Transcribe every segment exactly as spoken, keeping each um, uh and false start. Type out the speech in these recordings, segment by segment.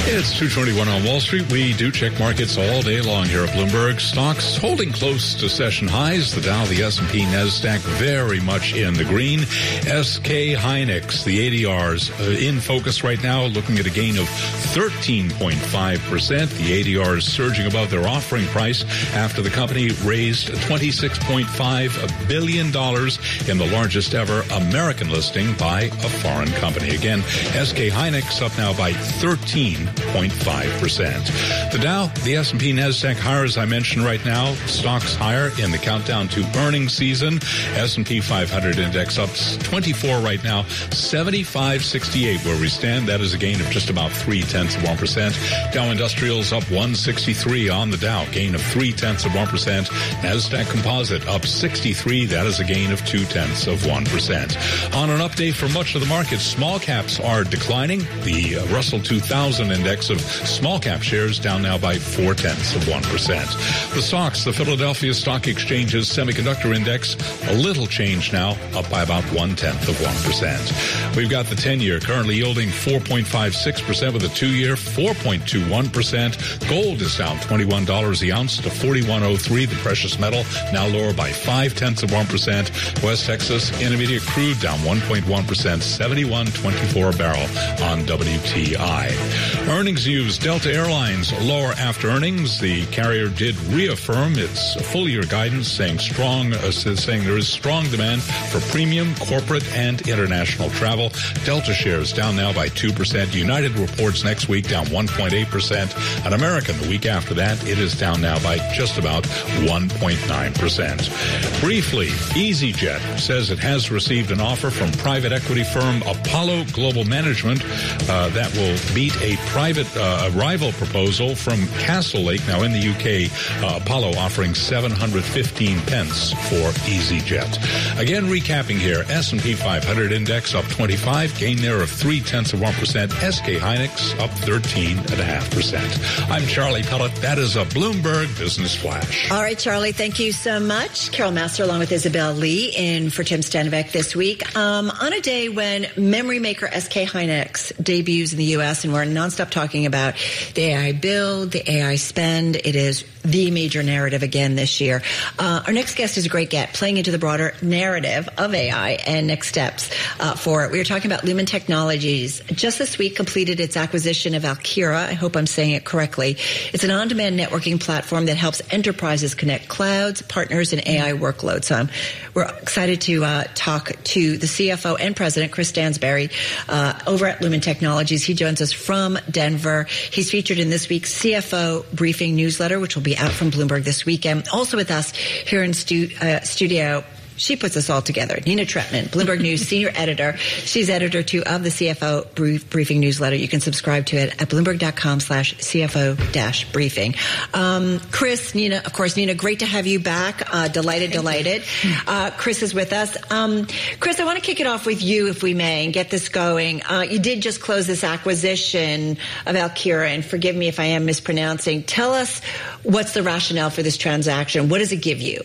It's two twenty-one on Wall Street. We do check markets all day long here at Bloomberg. Stocks holding close to session highs. The Dow, the S and P, NASDAQ very much in the green. S K Hynix, the A D Rs uh, in focus right now, looking at a gain of thirteen point five percent. The A D Rs surging above their offering price after the company raised twenty-six point five billion dollars in the largest ever American listing by a foreign company. Again, S K Hynix up now by thirteen point five percent. The Dow, the S and P, NASDAQ higher, as I mentioned right now. Stocks higher in the countdown to earnings season. S and P five hundred index up twenty-four right now, seventy-five sixty-eight where we stand. That is a gain of just about three-tenths of one percent. Dow Industrials up one sixty-three on the Dow, gain of three-tenths of one percent. NASDAQ Composite up sixty-three. That is a gain of two-tenths of one percent. On an update for much of the market, small caps are declining. The uh, Russell two thousand index of small cap shares down now by four tenths of one percent. The stocks, the Philadelphia Stock Exchange's semiconductor index, a little change now, up by about one tenth of one percent. We've got the ten-year currently yielding four point five six percent with a two-year four point two one percent. Gold is down twenty-one dollars the ounce to forty-one oh three. The precious metal now lower by five tenths of one percent. West Texas Intermediate crude down one point one percent, seventy-one twenty-four a barrel on W T I. Earnings news, Delta Airlines lower after earnings. The carrier did reaffirm its full-year guidance, saying strong, uh, saying there is strong demand for premium, corporate, and international travel. Delta shares down now by two percent. United reports next week down one point eight percent. And American the week after that, it is down now by just about one point nine percent. Briefly, EasyJet says it has received an offer from private equity firm Apollo Global Management uh, that will beat a private uh, rival proposal from Castlelake, now in the U K. Uh, Apollo offering seven hundred fifteen pence for EasyJet. Again, recapping here, S and P five hundred index up twenty-five, gain there of three tenths of one percent. S K Hynix up thirteen point five percent. I'm Charlie Pellet. That is a Bloomberg Business Flash. All right, Charlie, thank you so much. Carol Master along with Isabel Lee in for Tim Stanivek this week. Um, on a day when memory maker S K Hynix debuts in the U S, and we're nonstop talking about the A I build, the A I spend. It is the major narrative again this year. Uh, our next guest is a great get, playing into the broader narrative of A I and next steps uh, for it. We were talking about Lumen Technologies. Just this week completed its acquisition of Alkira. I hope I'm saying it correctly. It's an on-demand networking platform that helps enterprises connect clouds, partners, and A I workloads. So um, we're excited to uh, talk to the C F O and president, Chris Stansberry, uh, over at Lumen Technologies. He joins us from Denver. He's featured in this week's C F O Briefing newsletter, which will be out from Bloomberg this weekend. Also with us here in stu- uh, studio, she puts us all together. Nina Tretman, Bloomberg News senior editor. She's editor, too, of the C F O brief, Briefing newsletter. You can subscribe to it at bloomberg.com slash CFO dash briefing. Um, Chris, Nina, of course, Nina, great to have you back. Uh, delighted, delighted. Uh, Chris is with us. Um, Chris, I want to kick it off with you, if we may, and get this going. Uh, you did just close this acquisition of Alkira, and forgive me if I am mispronouncing. Tell us what's the rationale for this transaction. What does it give you?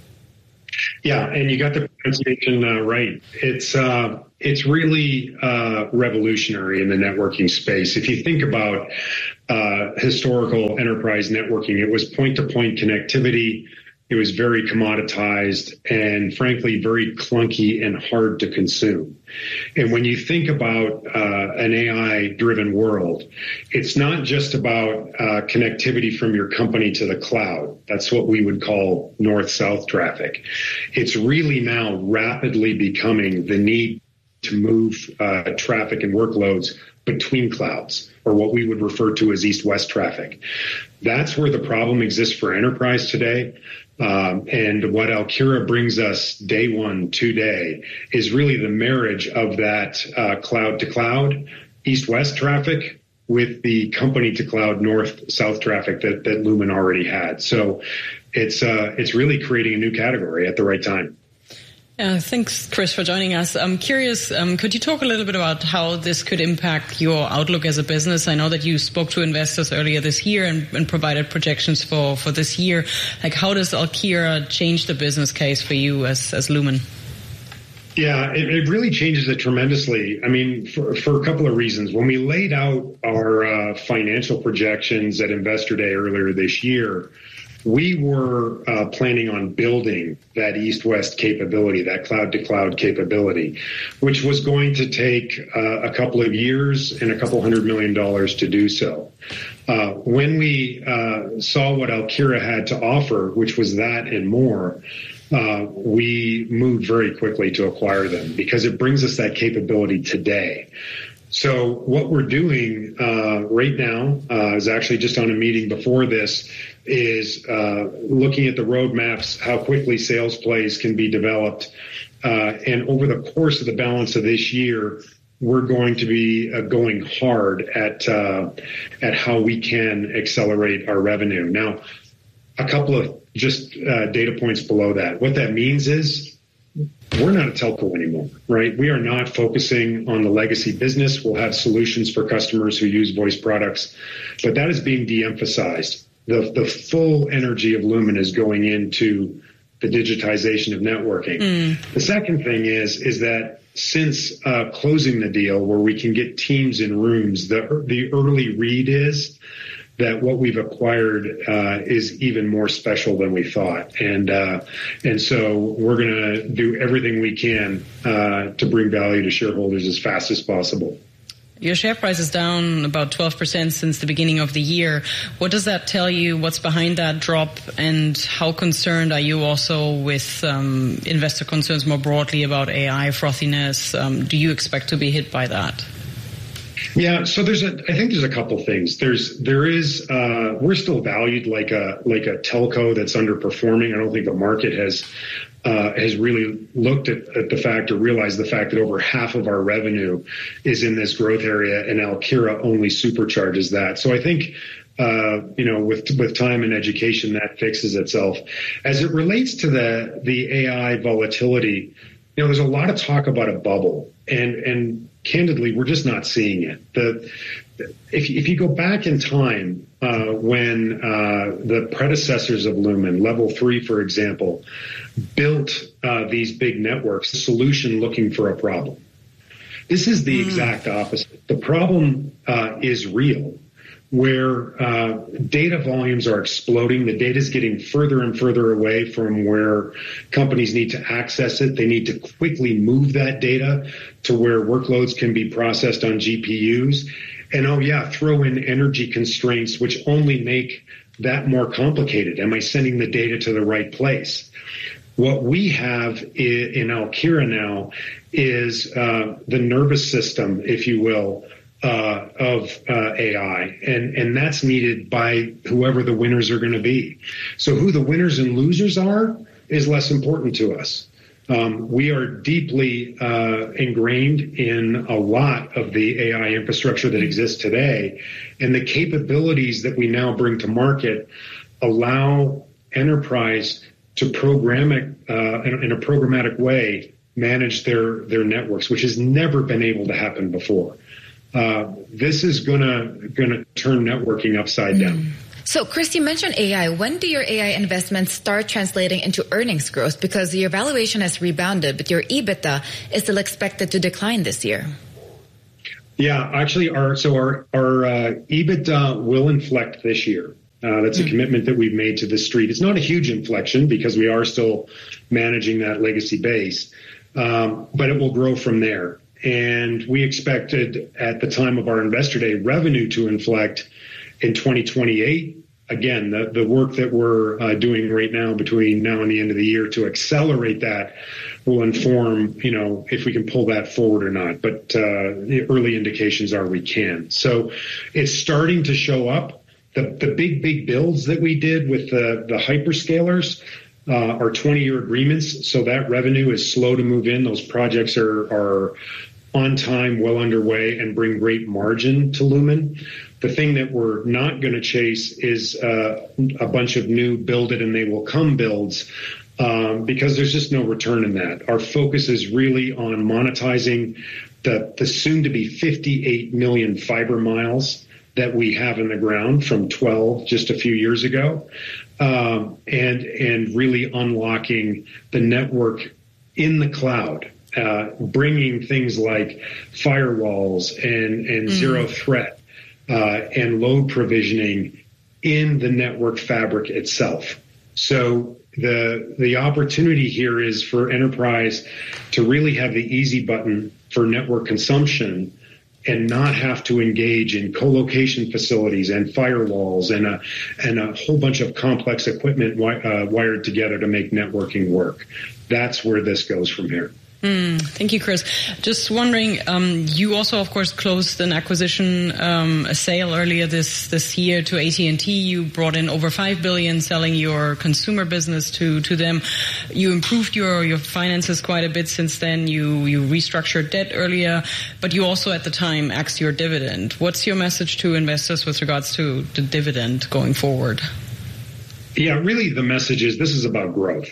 Yeah, and you got the pronunciation uh, right. It's uh, it's really uh, revolutionary in the networking space. If you think about uh, historical enterprise networking, it was point-to-point connectivity. It was very commoditized and, frankly, very clunky and hard to consume. And when you think about uh, an A I-driven world, it's not just about uh, connectivity from your company to the cloud. That's what we would call north-south traffic. It's really now rapidly becoming the need to move uh, traffic and workloads between clouds, or what we would refer to as east-west traffic. That's where the problem exists for enterprise today. Um, and what Alkira brings us day one today is really the marriage of that uh, cloud to cloud, east-west traffic with the company to cloud north-south traffic that, that Lumen already had. So it's uh, it's really creating a new category at the right time. Uh, thanks, Chris, for joining us. I'm curious, um, could you talk a little bit about how this could impact your outlook as a business? I know that you spoke to investors earlier this year and, and provided projections for, for this year. Like, how does Alkira change the business case for you as, as Lumen? Yeah, it, it really changes it tremendously. I mean, for, for a couple of reasons. When we laid out our uh, financial projections at Investor Day earlier this year, we were uh, planning on building that east-west capability, that cloud-to-cloud capability, which was going to take uh, a couple of years and a couple hundred million dollars to do so. Uh, when we uh, saw what Alkira had to offer, which was that and more, uh, we moved very quickly to acquire them because it brings us that capability today. So what we're doing uh, right now uh, is actually just on a meeting before this is uh, looking at the roadmaps, how quickly sales plays can be developed. Uh, and over the course of the balance of this year, we're going to be uh, going hard at uh, at how we can accelerate our revenue. Now, a couple of just uh, data points below that. What that means is we're not a telco anymore, right? We are not focusing on the legacy business. We'll have solutions for customers who use voice products, but that is being de-emphasized. The, the full energy of Lumen is going into the digitization of networking. Mm. The second thing is, is that since uh, closing the deal where we can get teams in rooms, the, the early read is that what we've acquired uh, is even more special than we thought. And uh, and so we're going to do everything we can uh, to bring value to shareholders as fast as possible. Your share price is down about twelve percent since the beginning of the year. What does that tell you? What's behind that drop? And how concerned are you also with um, investor concerns more broadly about A I frothiness? Um, do you expect to be hit by that? Yeah, so there's a, I think there's a couple things. There's, there is, uh, we're still valued like a, like a telco that's underperforming. I don't think the market has, uh, has really looked at, at the fact or realized the fact that over half of our revenue is in this growth area, and Alkira only supercharges that. So I think, uh, you know, with, with time and education, that fixes itself. As it relates to the, the A I volatility, you know, there's a lot of talk about a bubble, and, and, candidly, we're just not seeing it. The, if, if you go back in time, uh, when uh, the predecessors of Lumen, Level three, for example, built uh, these big networks, a solution looking for a problem. This is the mm. exact opposite. The problem uh, is real, where uh, data volumes are exploding. The data is getting further and further away from where companies need to access it. They need to quickly move that data to where workloads can be processed on G P Us. And, oh, yeah, throw in energy constraints, which only make that more complicated. Am I sending the data to the right place? What we have in Alkira now is uh, the nervous system, if you will, Uh, of uh, A I, and and that's needed by whoever the winners are going to be. So who the winners and losers are is less important to us. Um, we are deeply uh, ingrained in a lot of the A I infrastructure that exists today, and the capabilities that we now bring to market allow enterprise to program it uh, in, in a programmatic way, manage their their networks, which has never been able to happen before. Uh, this is gonna gonna turn networking upside down. Mm. So, Chris, you mentioned A I. When do your A I investments start translating into earnings growth? Because your valuation has rebounded, but your EBITDA is still expected to decline this year. Yeah, actually, our so our our uh, EBITDA will inflect this year. Uh, that's mm. a commitment that we've made to the street. It's not a huge inflection because we are still managing that legacy base, um, but it will grow from there. And we expected at the time of our Investor Day revenue to inflect in twenty twenty-eight. Again, the, the work that we're uh, doing right now between now and the end of the year to accelerate that will inform, you know, if we can pull that forward or not. But uh, the early indications are we can. So it's starting to show up. The, the big, big builds that we did with the, the hyperscalers uh, are twenty-year agreements. So that revenue is slow to move in. Those projects are, are on time, well underway, and bring great margin to Lumen. The thing that we're not going to chase is uh, a bunch of new build it and they will come builds um, because there's just no return in that. Our focus is really on monetizing the, the soon to be fifty-eight million fiber miles that we have in the ground from twelve just a few years ago, um, and and really unlocking the network in the cloud. uh, bringing things like firewalls and, and mm. zero threat uh, and load provisioning in the network fabric itself. So the the opportunity here is for enterprise to really have the easy button for network consumption and not have to engage in co-location facilities and firewalls and a and a whole bunch of complex equipment wi- uh, wired together to make networking work. That's where this goes from here. Mm, thank you, Chris. Just wondering, um, you also, of course, closed an acquisition, um, a sale earlier this, this year to A T and T. You brought in over five billion dollars selling your consumer business to, to them. You improved your, your finances quite a bit since then. You, you restructured debt earlier, but you also at the time axed your dividend. What's your message to investors with regards to the dividend going forward? Yeah, really the message is this is about growth.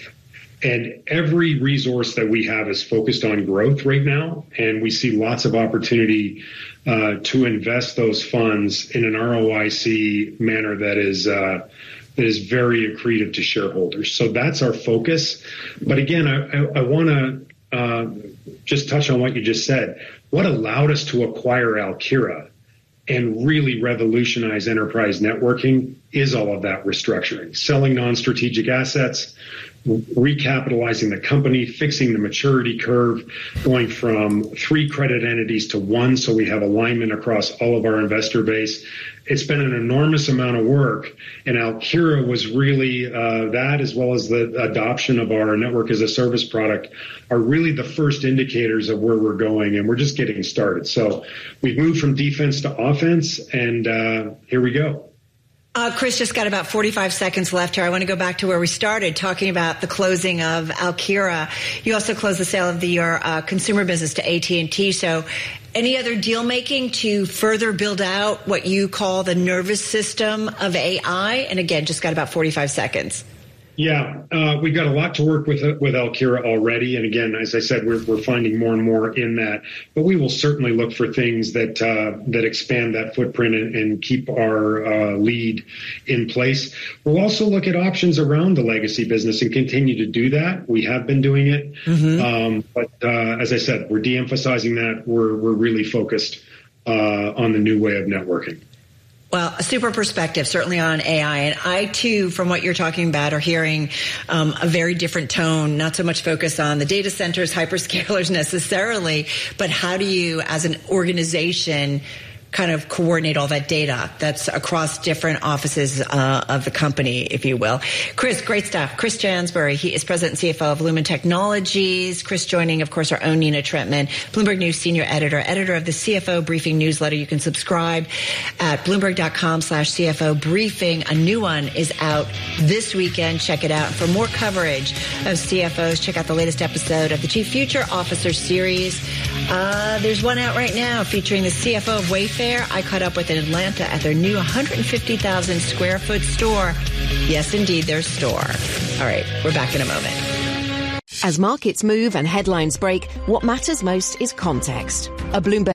And every resource that we have is focused on growth right now, and we see lots of opportunity uh, to invest those funds in an R O I C manner that is uh, that is very accretive to shareholders. So that's our focus. But again, I, I, I want to uh, just touch on what you just said. What allowed us to acquire Alkira and really revolutionize enterprise networking is all of that restructuring, selling non-strategic assets, recapitalizing the company, fixing the maturity curve, going from three credit entities to one so we have alignment across all of our investor base. It's been an enormous amount of work, and Alkira was really uh, that, as well as the adoption of our network as a service product, are really the first indicators of where we're going, and we're just getting started. So we've moved from defense to offense, and uh, here we go. Uh, Chris, just got about forty-five seconds left here. I want to go back to where we started, talking about the closing of Alkira. You also closed the sale of the, your uh, consumer business to A T and T. So any other deal making to further build out what you call the nervous system of A I? And again, just got about forty-five seconds. Yeah, uh, we've got a lot to work with with Alkira already. And again, as I said, we're, we're finding more and more in that. But we will certainly look for things that uh, that expand that footprint and, and keep our uh, lead in place. We'll also look at options around the legacy business and continue to do that. We have been doing it. Mm-hmm. Um, but uh, as I said, we're de-emphasizing that. We're, we're really focused uh, on the new way of networking. Well, a super perspective, certainly on A I. And I, too, from what you're talking about, are hearing um, a very different tone, not so much focus on the data centers, hyperscalers necessarily, but how do you, as an organization, kind of coordinate all that data that's across different offices uh, of the company, if you will. Chris, great stuff. Chris Jansbury, he is president and C F O of Lumen Technologies. Chris joining, of course, our own Nina Trentman, Bloomberg News senior editor, editor of the C F O Briefing newsletter. You can subscribe at bloomberg.com slash CFO Briefing. A new one is out this weekend. Check it out. For more coverage of C F Os, check out the latest episode of the Chief Future Officer series. Uh, there's one out right now featuring the C F O of Wayfair. I caught up with in Atlanta at their new one hundred fifty thousand square foot store. Yes, indeed, their store. All right, we're back in a moment. As markets move and headlines break, what matters most is context. A Bloomberg